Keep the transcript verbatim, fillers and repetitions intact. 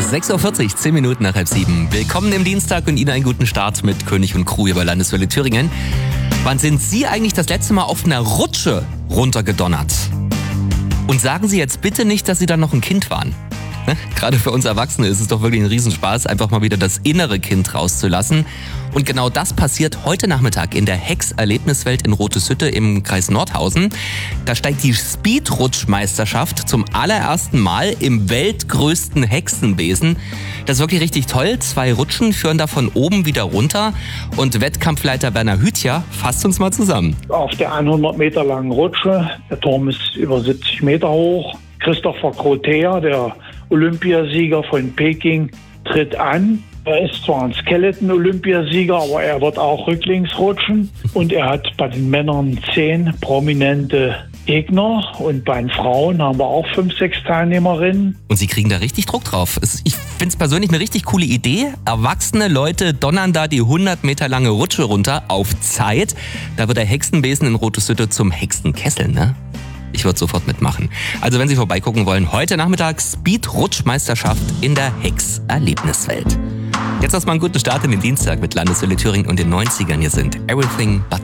sechs Uhr vierzig, zehn Minuten nach halb sieben. Willkommen im Dienstag und Ihnen einen guten Start mit König und Crew hier bei Landeswelle Thüringen. Wann sind Sie eigentlich das letzte Mal auf einer Rutsche runtergedonnert? Und sagen Sie jetzt bitte nicht, dass Sie dann noch ein Kind waren. Ne? Gerade für uns Erwachsene ist es doch wirklich ein Riesenspaß, einfach mal wieder das innere Kind rauszulassen. Und genau das passiert heute Nachmittag in der Hex-Erlebniswelt in Roteshütte im Kreis Nordhausen. Da steigt die Speedrutschmeisterschaft zum allerersten Mal im weltgrößten Hexenbesen. Das ist wirklich richtig toll. Zwei Rutschen führen da von oben wieder runter. Und Wettkampfleiter Werner Hütja fasst uns mal zusammen. Auf der hundert Meter langen Rutsche, der Turm ist über siebzig Meter hoch. Christopher Grotea, der Olympiasieger von Peking, tritt an. Er ist zwar ein Skeleton-Olympiasieger, aber er wird auch rücklings rutschen. Und er hat bei den Männern zehn prominente Gegner. Und bei den Frauen haben wir auch fünf, sechs Teilnehmerinnen. Und sie kriegen da richtig Druck drauf. Ich finde es persönlich eine richtig coole Idee. Erwachsene Leute donnern da die hundert Meter lange Rutsche runter auf Zeit. Da wird der Hexenbesen in Roteshütte zum Hexenkessel, ne? Ich würde sofort mitmachen. Also wenn Sie vorbeigucken wollen, heute Nachmittag Speed-Rutschmeisterschaft in der Hex-Erlebniswelt. Jetzt erstmal einen guten Start in den Dienstag mit Landeswelle Thüringen und den neunzigern. Hier sind Everything But